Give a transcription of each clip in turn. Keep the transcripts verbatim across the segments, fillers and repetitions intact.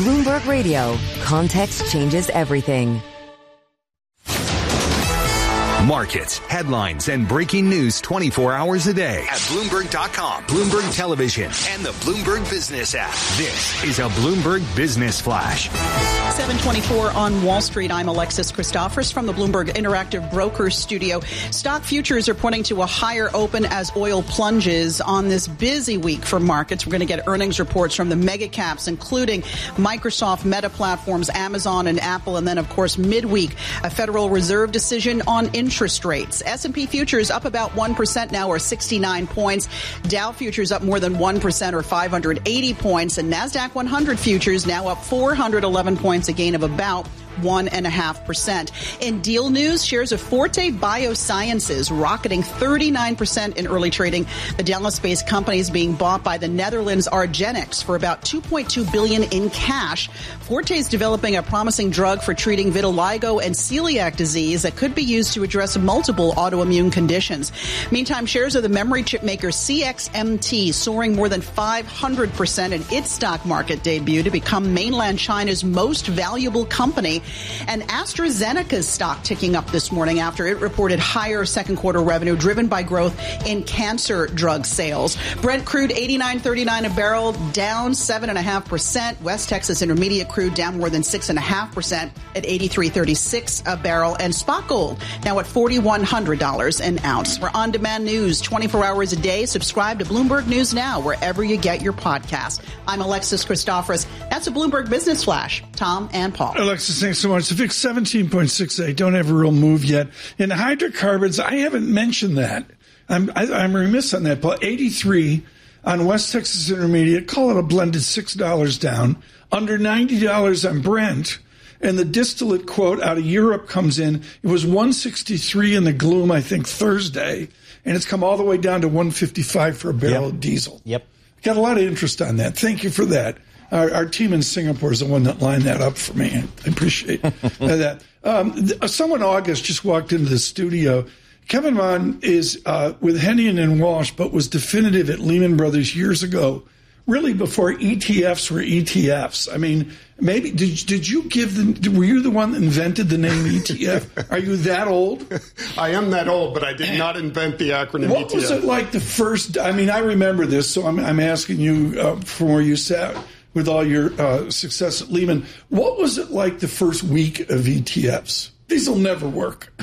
Bloomberg Radio. Context changes everything. Markets, headlines, and breaking news twenty-four hours a day at Bloomberg dot com, Bloomberg Television, and the Bloomberg Business app. This is a Bloomberg Business Flash. seven twenty-four on Wall Street. I'm Alexis Christophers from the Bloomberg Interactive Brokers Studio. Stock futures are pointing to a higher open as oil plunges on this busy week for markets. We're going to get earnings reports from the mega caps, including Microsoft, Meta Platforms, Amazon, and Apple. And then, of course, midweek, a Federal Reserve decision on interest Interest rates. S and P futures up about one percent now, or sixty-nine points. Dow futures up more than one percent, or five hundred eighty points. And NASDAQ one hundred futures now up four hundred eleven points, a gain of about one and a half percent. In deal news, shares of Forte Biosciences rocketing thirty-nine percent in early trading. The Dallas-based company is being bought by the Netherlands argenx for about two point two billion dollars in cash. Forte is developing a promising drug for treating vitiligo and celiac disease that could be used to address multiple autoimmune conditions. Meantime, shares of the memory chip maker C X M T soaring more than five hundred percent in its stock market debut to become mainland China's most valuable company. And AstraZeneca's stock ticking up this morning after it reported higher second quarter revenue driven by growth in cancer drug sales. Brent crude eighty-nine thirty-nine a barrel, down seven point five percent. West Texas Intermediate crude down more than six point five percent at eighty-three thirty-six a barrel. And spot gold now at forty-one hundred dollars an ounce. For on-demand news twenty-four hours a day, subscribe to Bloomberg News Now wherever you get your podcast. I'm Alexis Christophers. That's a Bloomberg Business Flash. Tom and Paul. Alexis, thanks so much. The V I X seventeen point six eight, don't have a real move yet. In hydrocarbons, I haven't mentioned that. I'm, I, I'm remiss on that, Paul. eighty-three on West Texas Intermediate, call it a blended six dollars down. Under ninety dollars on Brent. And the distillate quote out of Europe comes in. It was one sixty-three in the gloom, I think, Thursday. And it's come all the way down to one fifty-five for a barrel yep. of diesel. Yep. Got a lot of interest on that. Thank you for that. Our, our team in Singapore is the one that lined that up for me. I appreciate that. Um, th- someone, August, just walked into the studio. Kevin Mon is uh, with Hennion and Walsh, but was definitive at Lehman Brothers years ago, really before E T Fs were E T Fs. I mean, maybe, did, did you give the, were you the one that invented the name E T F? Are you that old? I am that old, but I did not invent the acronym what E T F. What was it like the first, I mean, I remember this, so I'm, I'm asking you uh, from where you sat with all your uh, success at Lehman. What was it like the first week of E T Fs? These will never work.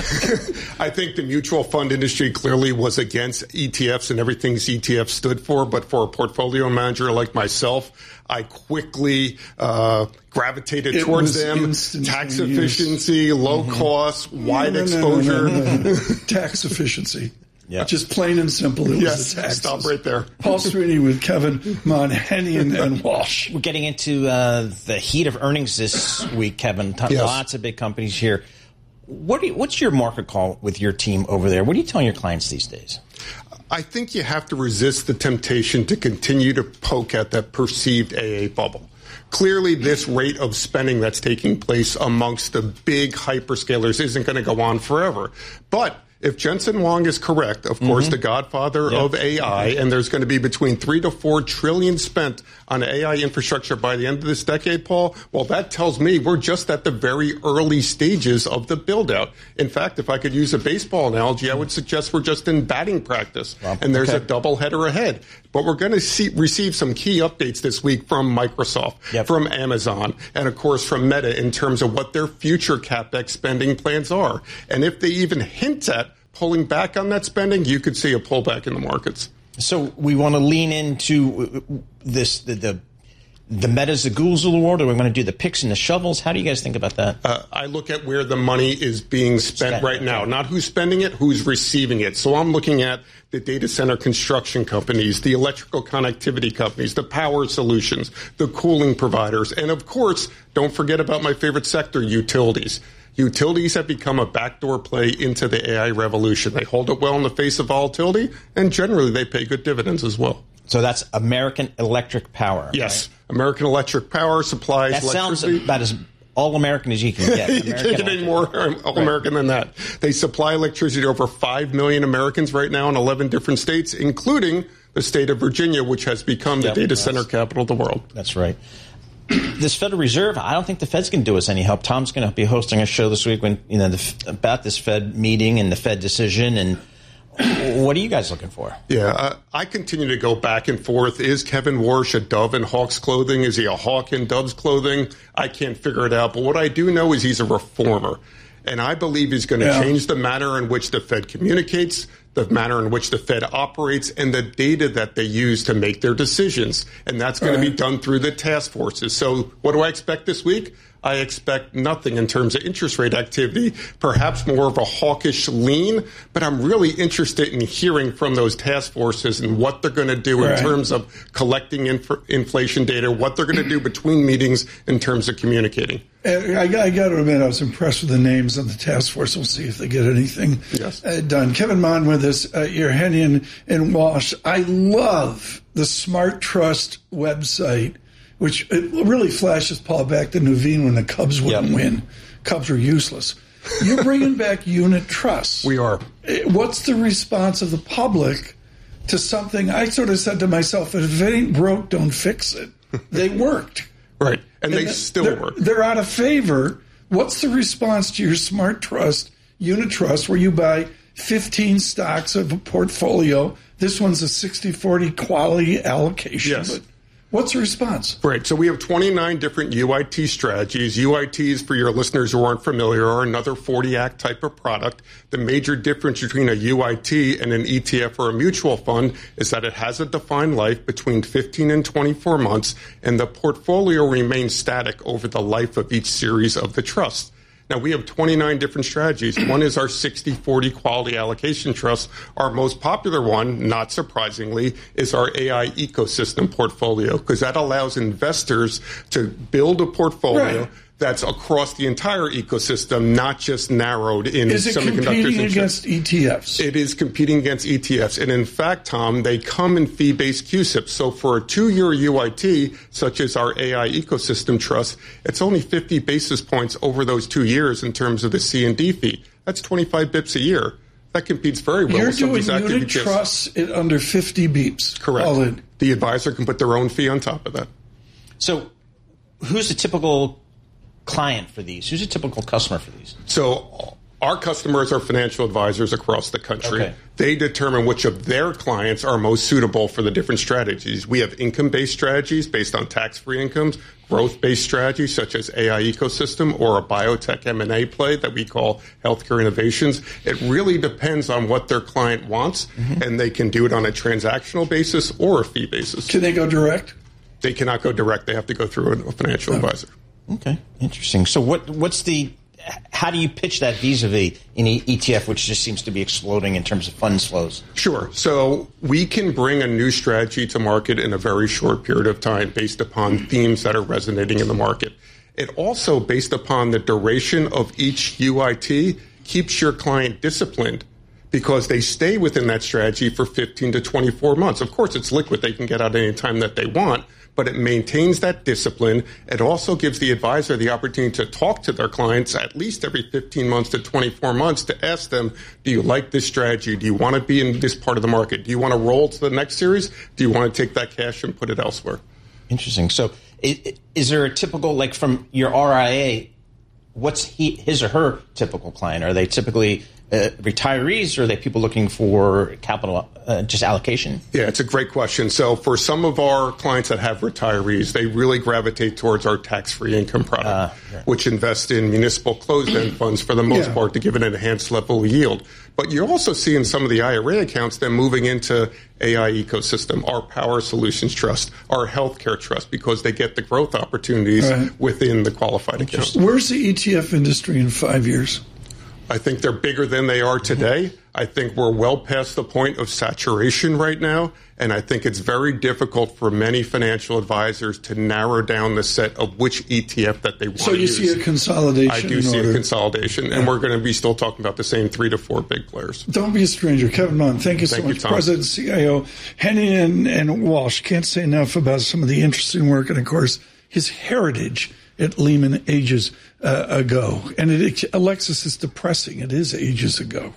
I think the mutual fund industry clearly was against E T Fs and everything E T F stood for. But for a portfolio manager like myself, I quickly uh, gravitated it towards them. Tax efficiency, low mm-hmm. cost, wide no, no, exposure. No, no, no, no. Tax efficiency. Yeah. Just plain and simple. It yes, was the taxes. Stop right there. Paul Sweeney with Kevin Mon, Hennion, and Walsh. We're getting into uh, the heat of earnings this week, Kevin. T- yes. Lots of big companies here. What do you, what's your market call with your team over there? What are you telling your clients these days? I think you have to resist the temptation to continue to poke at that perceived A A bubble. Clearly, this rate of spending that's taking place amongst the big hyperscalers isn't going to go on forever. But if Jensen Huang is correct, of course, mm-hmm. the godfather yep. of A I, and there's going to be between three to four trillion spent on A I infrastructure by the end of this decade, Paul, well, that tells me we're just at the very early stages of the build-out. In fact, if I could use a baseball analogy, I would suggest we're just in batting practice, well, and there's okay. a doubleheader ahead. But we're going to see, receive some key updates this week from Microsoft, yep. from Amazon, and, of course, from Meta in terms of what their future CapEx spending plans are. And if they even hint at pulling back on that spending, you could see a pullback in the markets. So we want to lean into this, the, the, the Metas, the Googles of the world, or we want to do the picks and the shovels? How do you guys think about that? Uh, I look at where the money is being spent Spend. right now, not who's spending it, who's receiving it. So I'm looking at the data center construction companies, the electrical connectivity companies, the power solutions, the cooling providers, and of course, don't forget about my favorite sector, utilities. Utilities have become a backdoor play into the A I revolution. They hold it well in the face of volatility, and generally they pay good dividends as well. So that's American Electric Power. Yes. Right? American Electric Power supplies that electricity. Sounds about as all-American as you can get. You can't get any more all-American right. than that. They supply electricity to over five million Americans right now in eleven different states, including the state of Virginia, which has become the yep, data center capital of the world. That's right. this Federal Reserve, I don't think the Fed's going to do us any help. Tom's going to be hosting a show this week when you know the, about this Fed meeting and the Fed decision. And what are you guys looking for? Yeah, uh, I continue to go back and forth. Is Kevin Warsh a dove in Hawk's clothing? Is he a hawk in dove's clothing? I can't figure it out. But what I do know is he's a reformer. And I believe he's going to yeah. change the manner in which the Fed communicates, the manner in which the Fed operates, and the data that they use to make their decisions. And that's going right. to be done through the task forces. So what do I expect this week? I expect nothing in terms of interest rate activity, perhaps more of a hawkish lean, but I'm really interested in hearing from those task forces and what they're going to do right. in terms of collecting inf- inflation data, what they're going to do between meetings in terms of communicating. I, I got to admit, I was impressed with the names on the task force. We'll see if they get anything yes. uh, done. Kevin Mon with us, uh, Yerhenian and Walsh. I love the Smart Trust website, which it really flashes Paul back to Nuveen when the Cubs wouldn't yep. win. Cubs are useless. You're bringing back unit trusts. We are. What's the response of the public to something? I sort of said to myself, if it ain't broke, don't fix it. They worked. Right, and, and they the, still they're, work. They're out of favor. What's the response to your Smart Trust unit trust where you buy fifteen stocks of a portfolio? This one's a sixty forty quality allocation. Yes. But what's the response? Right. So we have twenty-nine different U I T strategies. U I Ts, for your listeners who aren't familiar, are another forty act type of product. The major difference between a U I T and an E T F or a mutual fund is that it has a defined life between fifteen and twenty-four months, and the portfolio remains static over the life of each series of the trust. Now, we have twenty-nine different strategies. One is our sixty forty quality allocation trust. Our most popular one, not surprisingly, is our A I ecosystem portfolio, because that allows investors to build a portfolio right. that's across the entire ecosystem, not just narrowed in is it semiconductors competing and against E T Fs? It is competing against E T Fs. And in fact, Tom, they come in fee-based Q S I Ps. So for a two-year U I T, such as our A I ecosystem trust, it's only fifty basis points over those two years in terms of the C and D fee. That's twenty-five bips a year. That competes very well You're with some of doing these active unit E T Fs. trusts at under fifty beeps. Correct. All in. The advisor can put their own fee on top of that. So who's the typical client for these? Who's a typical customer for these? So our customers are financial advisors across the country. Okay. They determine which of their clients are most suitable for the different strategies. We have income-based strategies based on tax-free incomes, growth-based strategies such as A I ecosystem or a biotech M and A play that we call healthcare innovations. It really depends on what their client wants, mm-hmm. and they can do it on a transactional basis or a fee basis. Can they go direct? They cannot go direct. They have to go through a financial Oh. advisor. Okay, interesting. So what what's the how do you pitch that vis-a-vis an E T F, which just seems to be exploding in terms of funds flows? Sure. So we can bring a new strategy to market in a very short period of time based upon themes that are resonating in the market. It also, based upon the duration of each U I T, keeps your client disciplined because they stay within that strategy for fifteen to twenty-four months. Of course, it's liquid. They can get out any time that they want, but it maintains that discipline. It also gives the advisor the opportunity to talk to their clients at least every fifteen months to twenty-four months to ask them, do you like this strategy? Do you want to be in this part of the market? Do you want to roll to the next series? Do you want to take that cash and put it elsewhere? Interesting. So is, is there a typical, like from your R I A, what's he, his or her typical client? Are they typically uh, retirees, or are they people looking for capital, uh, just allocation? Yeah, it's a great question. So for some of our clients that have retirees, they really gravitate towards our tax-free income product, uh, yeah. which invests in municipal closed-end funds for the most yeah. part to give it an enhanced level of yield. But you also see in some of the I R A accounts them moving into A I ecosystem, our Power Solutions Trust, our Healthcare Trust, because they get the growth opportunities right. within the qualified account. Where's the E T F industry in five years? I think they're bigger than they are today. I think we're well past the point of saturation right now, and I think it's very difficult for many financial advisors to narrow down the set of which E T F that they want so to use. So you see a consolidation? I do in see order. a consolidation, and we're going to be still talking about the same three to four big players. Don't be a stranger. Kevin Mon, thank you so thank much. You, Tom. President, C I O, Henny and, and Walsh. Can't say enough about some of the interesting work, and of course, his heritage at Lehman ages uh, ago. And it, Alexis, is depressing. It is ages ago.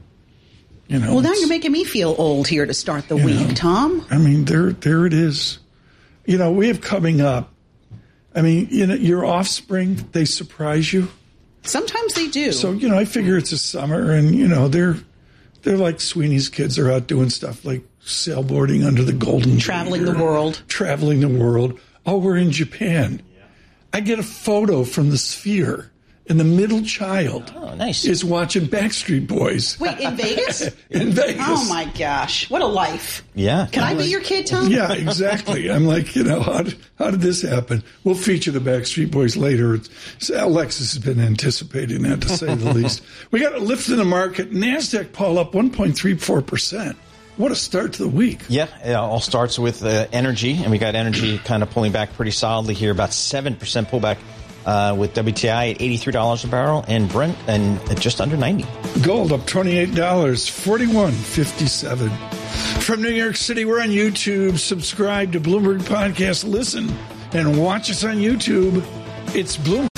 You know. Well, now you're making me feel old here to start the week, know, Tom. I mean, there, there it is. You know, we have coming up I mean, you know, your offspring, they surprise you. Sometimes they do. So, you know, I figure it's a summer and, you know, they're they're like Sweeney's kids are out doing stuff like sailboarding under the Golden Traveling Gate the world. Traveling the world. Oh, we're in Japan. I get a photo from the Sphere, and the middle child oh, nice. is watching Backstreet Boys. Wait, in Vegas? in Vegas. Oh, my gosh. What a life. Yeah. Can I be your kid, Tom? Yeah, exactly. I'm like, you know, how did, how did this happen? We'll feature the Backstreet Boys later. It's, Alexis has been anticipating that, to say the least. We got a lift in the market. NASDAQ, Paul, up one point three four percent. What a start to the week. Yeah, it all starts with uh, energy, and we got energy kind of pulling back pretty solidly here, about seven percent pullback uh, with W T I at eighty-three dollars a barrel and Brent and at just under ninety. Gold up twenty-eight dollars, forty-one fifty-seven. From New York City, we're on YouTube. Subscribe to Bloomberg Podcast. Listen and watch us on YouTube. It's Bloomberg.